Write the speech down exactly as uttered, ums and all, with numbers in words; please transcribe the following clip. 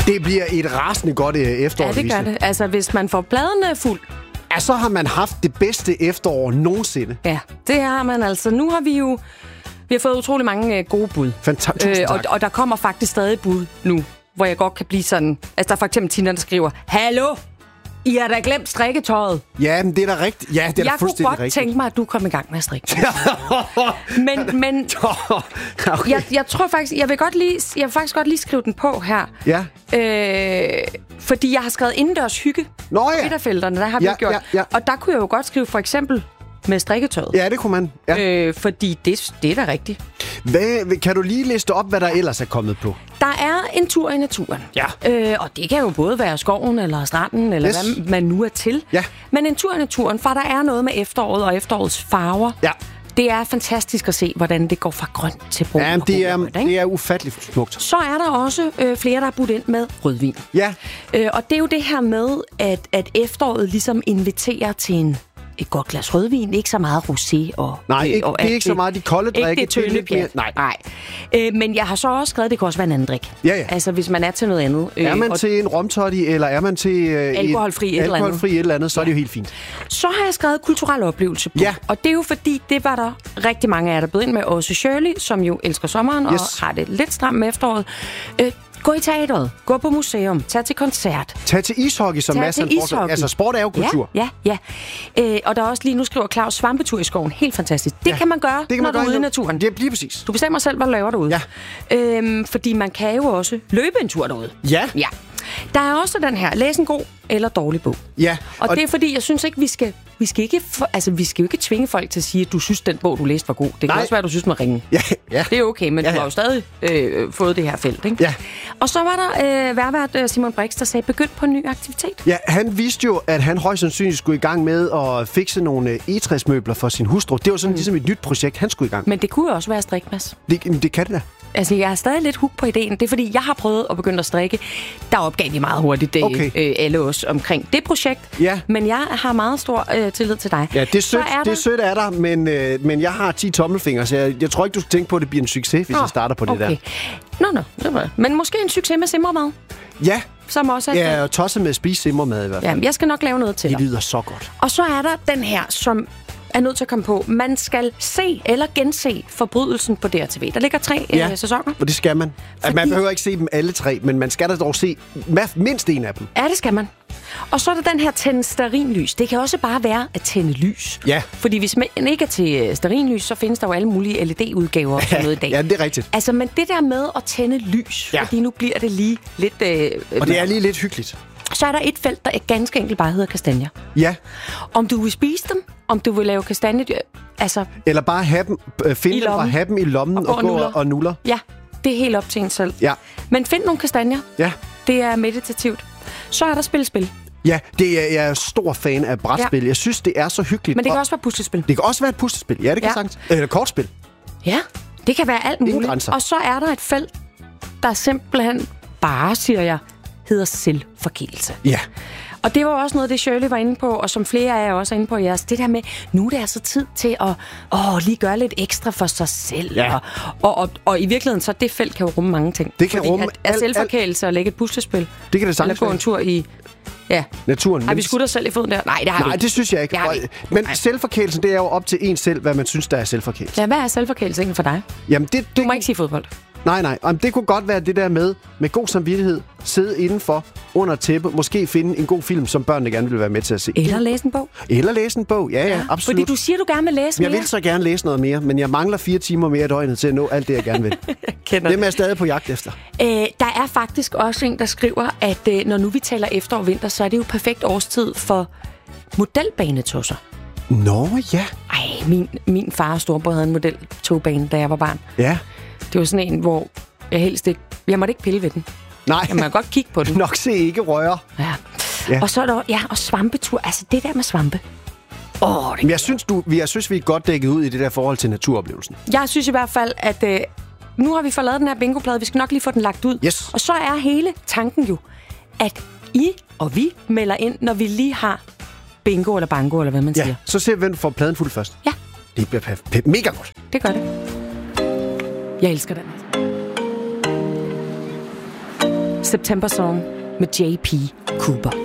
Det bliver et rasende godt efterår. Ja, det gør det. Altså, hvis man får bladene fuld, ja, så har man haft det bedste efterår nogensinde. Ja, det har man altså. Nu har vi jo vi har fået utrolig mange øh, gode bud. Fantastisk. Øh, og, og der kommer faktisk stadig bud nu, hvor jeg godt kan blive sådan... Altså, der er for eksempel Tina, der skriver, hallo, I har da glemt strikketøjet. Ja, men det er da rigtigt. Ja, det er jeg da fuldstændig rigtigt. Jeg kunne godt tænke mig, at du kom i gang med at strikke. men men okay. jeg, jeg tror faktisk... Jeg vil, godt lige, jeg vil faktisk godt lige skrive den på her. Ja. Øh, fordi jeg har skrevet indendørs hygge. Nå ja. Midterfelterne, der har vi ja, gjort. Ja, ja. Og der kunne jeg jo godt skrive for eksempel med strikketøjet. Ja, det kunne man. Ja. Øh, fordi det, det er da rigtigt. Hvad, kan du lige liste op, hvad der ellers er kommet på? Der er en tur i naturen. Ja. Øh, og det kan jo både være skoven eller stranden, eller yes. hvad man nu er til. Ja. Men en tur i naturen, for der er noget med efteråret og efterårets farver. Ja. Det er fantastisk at se, hvordan det går fra grønt til brun. Ja, det er, rød, det er ufatteligt smukt. Så er der også øh, flere, der har budt ind med rødvin. Ja. Øh, og det er jo det her med, at, at efteråret ligesom inviterer til en et godt glas rødvin, ikke så meget rosé og... Nej, ikke, og det er ikke så meget de kolde drikke. Ikke det tynde pjat. Nej. Nej. Øh, men jeg har så også skrevet, at det kan også være en anden drik. Ja, ja. Altså, hvis man er til noget andet. Øh, er man til en romtotti, eller er man til... Øh, alkoholfri et, et, alkoholfri et eller andet, så er det jo helt fint. Så har jeg skrevet kulturel oplevelse på. Ja. Og det er jo fordi, det var der rigtig mange af jer, der blev ind med. Også Shirley, som jo elsker sommeren yes. og har det lidt stramt med efteråret. Øh, Gå i teateret, gå på museum, tag til koncert. Tag til ishockey, som Mads han foreslår. Altså, sport er jo kultur. Ja, ja, ja. Øh, og der er også lige nu skriver Claus svampetur i skoven. Helt fantastisk. Det ja, kan man gøre, det kan man når gøre du er ude i naturen. Det bliver præcis. Du bestemmer selv, hvad du laver derude. Ja. Øhm, fordi man kan jo også løbe en tur derude. Ja. Ja. Der er også den her, læs en god eller dårlig bog. Ja. Og, og det er fordi, jeg synes ikke, vi skal... Vi skal, ikke for, altså, vi skal jo ikke tvinge folk til at sige, at du synes, den bog, du læste, var god. Det kan Nej. også være, at du synes, den var ringe. Ja, ja. Det er okay, men ja, ja. du har jo stadig øh, fået det her felt, ikke? Ja. Og så var der øh, værvært Simon Brix, der sagde, begynd på en ny aktivitet. Ja, han vidste jo, at han højst sandsynligt skulle i gang med at fikse nogle egetræsmøbler for sin hustru. Det var sådan mm. ligesom et nyt projekt, han skulle i gang med. Men det kunne jo også være strik, Mads. Det, det kan det da. Altså, jeg er stadig lidt hooked på ideen. Det er fordi, jeg har prøvet at begynde at strikke. Der opgav de meget hurtigt, det, okay. øh, alle os omkring det projekt. Ja. Men jeg har meget stor øh, tillid til dig. Ja, det er sødt, er det er sødt af dig, men, øh, men jeg har ti tommelfingre, så jeg, jeg tror ikke, du skal tænke på, at det bliver en succes, hvis oh, jeg starter på okay. det der. Nå, nå. Men måske en succes med simmermad. Ja. Som også er ja, og tosset med at spise simmermad i hvert fald. Ja, jeg skal nok lave noget til dig. Det lyder så godt. Og så er der den her, som er nødt til at komme på. Man skal se eller gense Forbrydelsen på D R T V. Der ligger tre ja, øh, sæsoner. og det skal man. Fordi... Man behøver ikke se dem alle tre, men man skal da dog se mindst en af dem. Ja, det skal man. Og så er der den her tænde stearinlys. Det kan også bare være at tænde lys. Ja. Fordi hvis man ikke er til stearinlys, så findes der jo alle mulige L E D-udgaver og noget i dag. Ja, det er rigtigt. Altså, men det der med at tænde lys, ja. fordi nu bliver det lige lidt... Øh, og det er lige lidt hyggeligt. Så er der et felt, der er ganske enkelt bare hedder kastanjer. Ja. Om du vil spise dem, om du vil lave kastanjer... Altså, eller bare have dem, finde dem og have dem i lommen og, og gå og, og nuller. Ja, det er helt op til en selv. Ja. Men find nogle kastanjer. Ja. Det er meditativt. Så er der spil-spil. Ja, det er, jeg er stor fan af brætspil. Ja. Jeg synes, det er så hyggeligt. Men det kan også være puslespil. Det kan også være et puslespil. Ja, det kan ja. sagtens. Eller kortspil. Ja, det kan være alt muligt. Og så er der et felt, der simpelthen bare, siger jeg, hedder selvforkælelse. Ja. Og det var også noget, det Shirley var inde på, og som flere af jer også er inde på jeres. Det der med, nu er det altså tid til at åh, lige gøre lidt ekstra for sig selv. Ja. Og, og, og, og i virkeligheden, så det felt kan jo rumme mange ting. Det kan Fordi rumme... At, at selvforkælelse og lægge et puslespil. Det kan det sagtens eller gå en tur i... Ja. Naturen. Har vi skudt os selv i foden der? Nej, det har Nej, vi ikke. det synes jeg ikke. Jeg Men selvforkælelsen, det er jo op til en selv, hvad man synes, der er selvforkælelse. Ja, hvad er selvforkælelse egentlig for dig? Jamen, det, det... Du må ikke sige fodbold. Nej, nej. Jamen, det kunne godt være det der med, med god samvittighed, sidde indenfor, under tæppe, måske finde en god film, som børnene gerne vil være med til at se. Eller læse en bog. Eller læse en bog, ja, ja, ja absolut. Fordi du siger, du gerne vil læse mere. Jeg vil så gerne læse noget mere, men jeg mangler fire timer mere i døgnet til at nå alt det, jeg gerne vil. Det er jeg stadig på jagt efter. Øh, der er faktisk også en, der skriver, at øh, når nu vi taler efterår og vinter, så er det jo perfekt årstid for modelbanetusser. Nå, ja. Ej, min, min far og storebror havde en modeltogbane, da jeg var barn. Ja. Det var sådan en, hvor jeg helst ikke... Jeg måtte ikke pille ved den. Nej. Jeg må godt kigge på den. Nok se ikke røre. Ja. ja. Og så er der... Ja, og svampetur. Altså, det der med svampe. Åh, oh, Men jeg synes, du, jeg synes, vi er godt dækket ud i det der forhold til naturoplevelsen. Jeg synes i hvert fald, at øh, nu har vi fået lavet den her bingoplade. Vi skal nok lige få den lagt ud. Yes. Og så er hele tanken jo, at I og vi melder ind, når vi lige har bingo eller bango, eller hvad man ja. siger. Så ser vi, hvem får pladen fuld først. Ja. Det bliver p- p- mega godt. Det gør det. Jeg elsker den. September Song med J P Cooper.